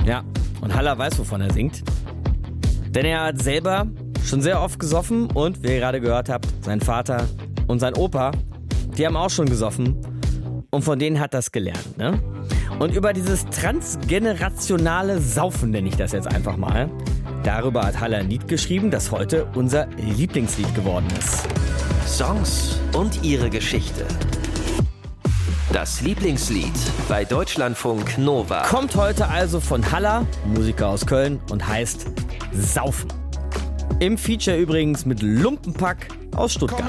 Ja, und Haller weiß, wovon er singt. Denn er hat selber schon sehr oft gesoffen und, wie ihr gerade gehört habt, sein Vater und sein Opa, die haben auch schon gesoffen und von denen hat das gelernt, ne? Und über dieses transgenerationale Saufen, nenne ich das jetzt einfach mal, darüber hat Haller ein Lied geschrieben, das heute unser Lieblingslied geworden ist. Songs und ihre Geschichte. Das Lieblingslied bei Deutschlandfunk Nova. Kommt heute also von Haller, Musiker aus Köln, und heißt Saufen. Im Feature übrigens mit Lumpenpack aus Stuttgart.